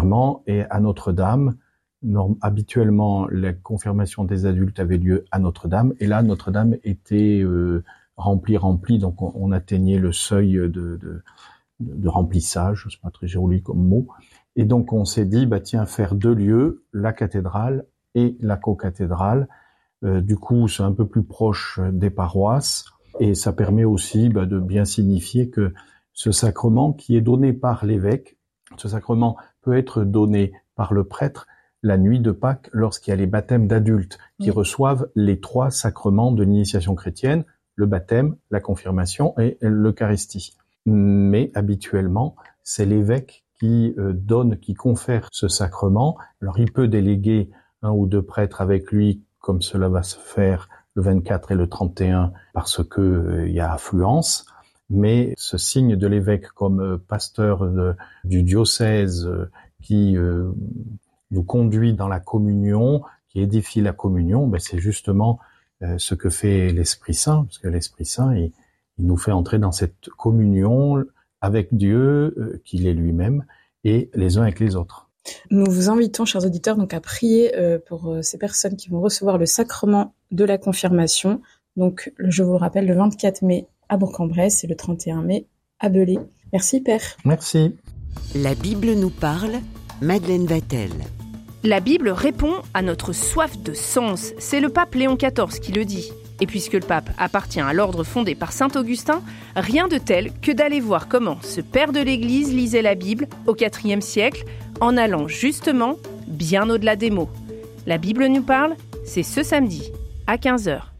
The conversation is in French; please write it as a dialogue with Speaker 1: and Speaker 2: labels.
Speaker 1: régulièrement, et à Notre-Dame. Habituellement, la confirmation des adultes avait lieu à Notre-Dame, et là, Notre-Dame était remplie, donc on atteignait le seuil de remplissage, c'est pas très joli comme mot, et donc on s'est dit, faire 2 lieux, la cathédrale et la cocathédrale. Du coup, c'est un peu plus proche des paroisses, et ça permet aussi de bien signifier que ce sacrement qui est donné par l'évêque, ce sacrement peut être donné par le prêtre la nuit de Pâques lorsqu'il y a les baptêmes d'adultes qui reçoivent les 3 sacrements de l'initiation chrétienne, le baptême, la confirmation et l'Eucharistie. Mais habituellement, c'est l'évêque qui qui confère ce sacrement. Alors il peut déléguer 1 ou 2 prêtres avec lui, comme cela va se faire le 24 et le 31 parce que il y a affluence. Mais ce signe de l'évêque comme pasteur du diocèse qui nous conduit dans la communion, qui édifie la communion, c'est justement ce que fait l'Esprit Saint, parce que l'Esprit Saint, il nous fait entrer dans cette communion avec Dieu, qu'il est lui-même, et les uns avec les autres.
Speaker 2: Nous vous invitons, chers auditeurs, donc à prier pour ces personnes qui vont recevoir le sacrement de la confirmation. Donc, je vous le rappelle, le 24 mai à Bourg-en-Bresse et le 31 mai à Belay. Merci, Père.
Speaker 1: Merci.
Speaker 3: La Bible nous parle, Madeleine Vatel.
Speaker 4: La Bible répond à notre soif de sens. C'est le pape Léon XIV qui le dit. Et puisque le pape appartient à l'ordre fondé par saint Augustin, rien de tel que d'aller voir comment ce père de l'Église lisait la Bible au IVe siècle, en allant justement bien au-delà des mots. La Bible nous parle, c'est ce samedi à 15h.